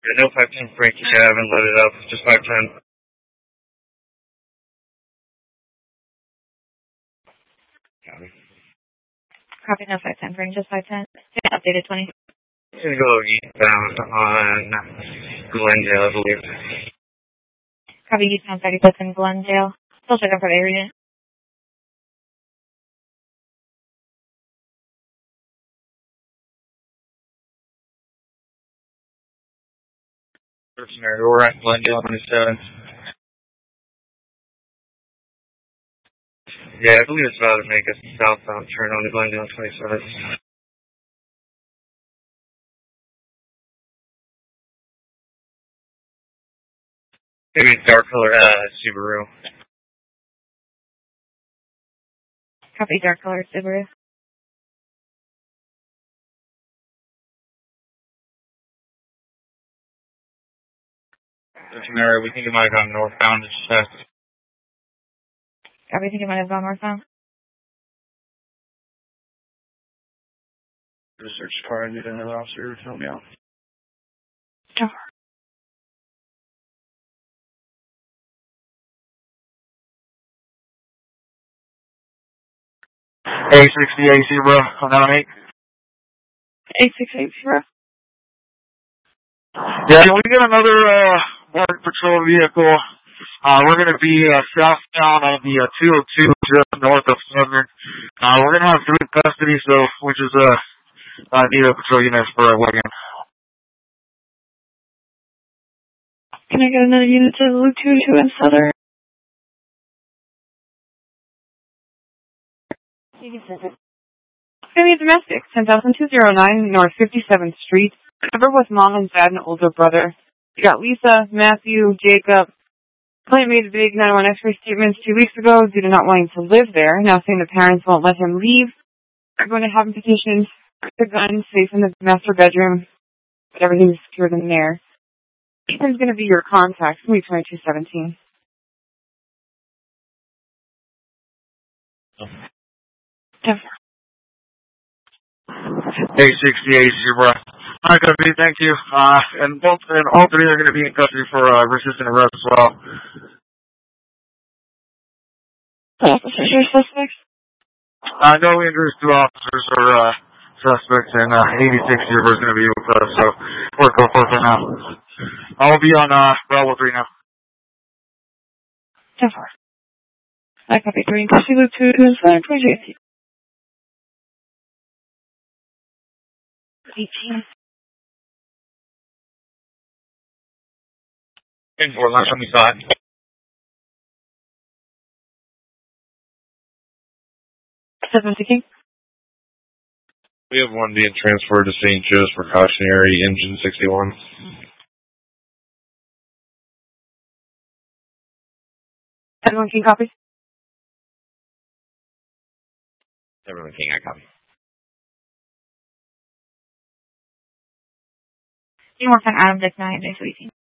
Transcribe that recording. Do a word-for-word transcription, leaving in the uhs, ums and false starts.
Yeah, no five ten Frankie, I haven't loaded up, just five ten. Copy. Copy, no five ten Frank, just five ten. Updated twenty. It's gonna go eastbound on Glendale, I believe. Copy, eastbound thirty-fifth in Glendale. Still checking for the area. Scenario, we're at Glendale twenty-seven. Yeah, I believe it's about to make a southbound turn on the Glendale twenty-seven. Maybe a dark color, uh, Subaru. Copy, dark color Subaru. Scenario, we think it might have gone northbound, it's just, uh, Copy, think it might have gone northbound. search car and get another officer to help me out. Sure. A sixty-eight Zebra, on nine eight. eight six eight zero. Yeah, we get another, uh, border patrol vehicle. Uh, we're gonna be, uh, southbound on the, uh, two oh two, just north of Southern. Uh, we're gonna have three custody, so, which is, uh, uh, need a patrol unit for a wagon. Can I get another unit to Luke two two in Southern? City Domestic, ten thousand two oh nine North fifty-seventh Street. Number with mom and dad and older brother. You got Lisa, Matthew, Jacob. Client made a big nine one X-ray statements two weeks ago due to not wanting to live there. Now saying the parents won't let him leave. They're going to have him petition the gun safe in the master bedroom, but everything's secured in there. Ethan's going to be your contact. It's going to be twenty-two seventeen. Yeah. A sixty-eight Zebra. Alright, Copy, thank you. Uh, and both, and all three are gonna be in custody for, uh, resisting arrest as well. Officers or suspects? Uh, no injuries to officers or, uh, suspects, and, uh, eighty-six Zebra is gonna be with us, so we're go for it now. I'll be on, uh, Bravo three now. ten four. I copy three. Custody Luke two two and Southern twenty-eight. eighteen. In for last time we saw it. seventy King. We have one being transferred to Saint Joe's precautionary, engine sixty-one. Everyone King copies? Everyone King, I copy. You work on Adam Dick nine, eighteen.